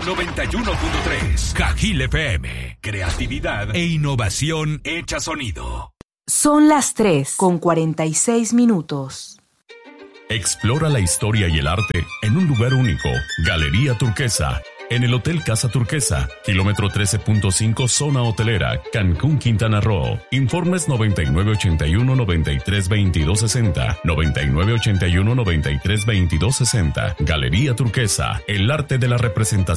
91.3. Cajil FM. Creatividad e innovación hecha sonido. Son las 3:46. Explora la historia y el arte en un lugar único. Galería Turquesa. En el Hotel Casa Turquesa, kilómetro 13.5, zona hotelera, Cancún, Quintana Roo. Informes 9981-932260. 9981-932260. Galería Turquesa, el arte de la representación.